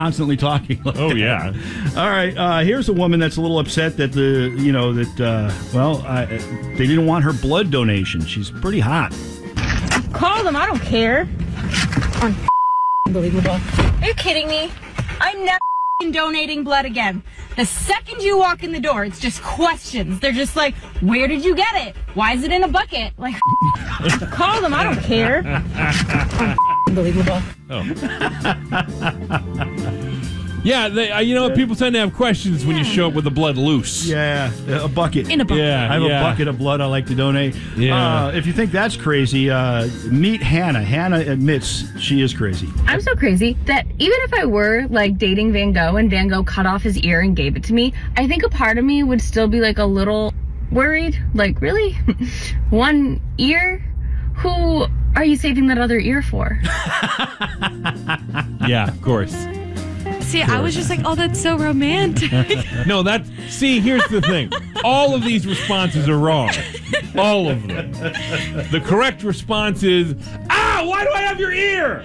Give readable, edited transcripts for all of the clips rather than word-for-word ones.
constantly talking like Oh, that. yeah. All right, here's a woman that's a little upset that they didn't want her blood donation. She's pretty hot. Call them. I don't care. Unbelievable. Are you kidding me? I'm never donating blood again. The second you walk in the door, it's just questions. They're just like, where did you get it? Why is it in a bucket? Like, call them. I don't care. Unbelievable. Yeah, people tend to have questions when you show up with the blood loose. Yeah, a bucket. In a bucket. Yeah, I have a bucket of blood I like to donate. Yeah. If you think that's crazy, meet Hannah. Hannah admits she is crazy. I'm so crazy that even if I were like dating Van Gogh and Van Gogh cut off his ear and gave it to me, I think a part of me would still be like a little worried. Like, really? One ear? Who are you saving that other ear for? Yeah, of course. See, I was just like, oh, that's so romantic. No, here's the thing. All of these responses are wrong. All of them. The correct response is, why do I have your ear?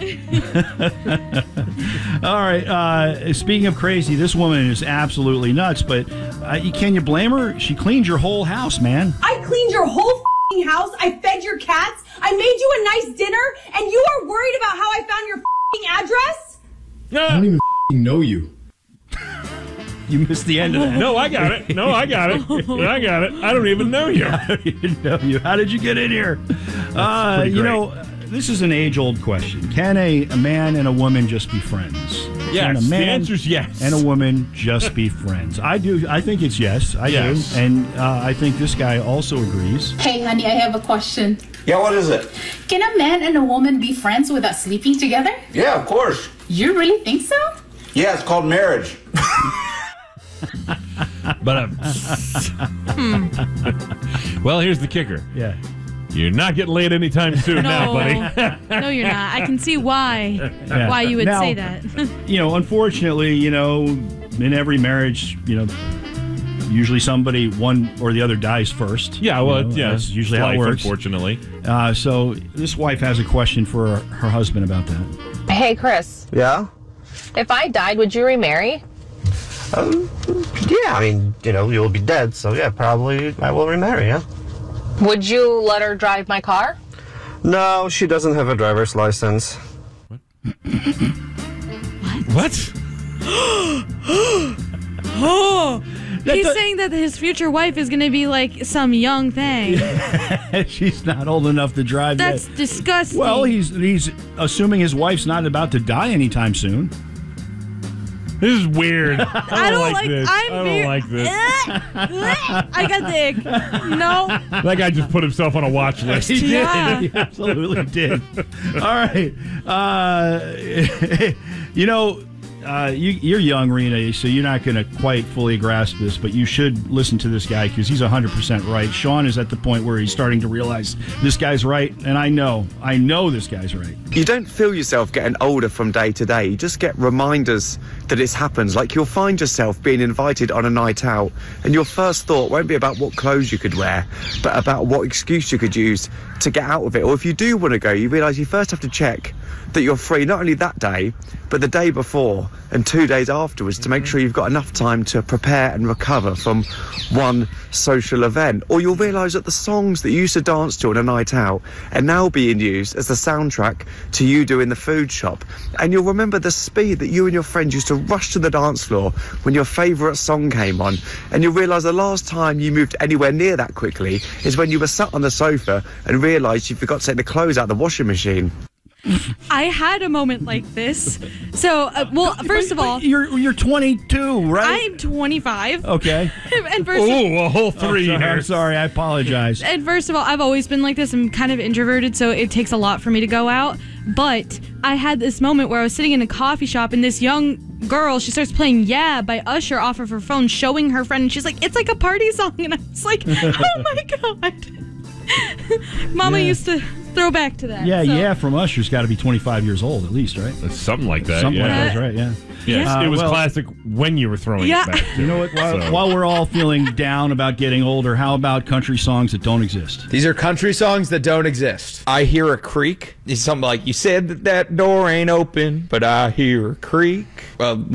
All right, speaking of crazy, this woman is absolutely nuts, but can you blame her? She cleaned your whole house, man. I cleaned your whole house. I fed your cats. I made you a nice dinner, and you are worried about how I found your address? I don't even know you. You missed the end of that. No, I got it. I got it. I don't even know you. I don't even know you. How did you get in here? This is an age-old question. Can a man and a woman just be friends? Yes, Can a man the answer's yes. And a woman just be friends? I do. I think it's yes. I do. And I think this guy also agrees. Hey, honey, I have a question. Yeah, what is it? Can a man and a woman be friends without sleeping together? Yeah, of course. You really think so? Yeah, it's called marriage. But well, here's the kicker. Yeah. You're not getting laid anytime soon now, buddy. No, you're not. I can see why you would say that. Unfortunately, in every marriage, usually somebody, one or the other, dies first. Yeah, well, that's usually how it works. Unfortunately. So this wife has a question for her husband about that. Hey, Chris. Yeah? If I died, would you remarry? Yeah, I mean, you'll be dead, so yeah, probably I will remarry, yeah. Would you let her drive my car? No, she doesn't have a driver's license. What? Oh, he's saying that his future wife is going to be like some young thing. She's not old enough to drive yet. That's disgusting. Well, he's assuming his wife's not about to die anytime soon. This is weird. I don't like this. I don't like this. I got the ick. No. That guy just put himself on a watch list. He did. Yeah. He absolutely did. All right. You're young, Rena, so you're not going to quite fully grasp this, but you should listen to this guy because he's 100% right. Sean is at the point where he's starting to realize this guy's right, and I know this guy's right. You don't feel yourself getting older from day to day. You just get reminders that it happens. Like you'll find yourself being invited on a night out, and your first thought won't be about what clothes you could wear, but about what excuse you could use to get out of it. Or if you do want to go, you realise you first have to check that you're free not only that day, but the day before and 2 days afterwards to make sure you've got enough time to prepare and recover from one social event. Or you'll realise that the songs that you used to dance to on a night out are now being used as the soundtrack to you doing the food shop. And you'll remember the speed that you and your friends used to rush to the dance floor when your favourite song came on. And you'll realise the last time you moved anywhere near that quickly is when you were sat on the sofa and realised you forgot to take the clothes out of the washing machine. I had a moment like this. So, first of all, you're 22, right? I'm 25. Okay. And a whole 3 years. I'm sorry, I apologize. And first of all, I've always been like this. I'm kind of introverted, so it takes a lot for me to go out. But I had this moment where I was sitting in a coffee shop, and this young girl, she starts playing "Yeah" by Usher off of her phone, showing her friend, and she's like, "It's like a party song," and I was like, "Oh my god." Mama used to throw back to that. Yeah, so. yeah, from Usher's got to be 25 years old at least, right? Something like that. Something yeah. like that, right? Yeah. Yes, it was classic when you were throwing it back. You know what? While we're all feeling down about getting older, how about country songs that don't exist? These are country songs that don't exist. I hear a creak. It's something like, you said that door ain't open, but I hear a creak. Well,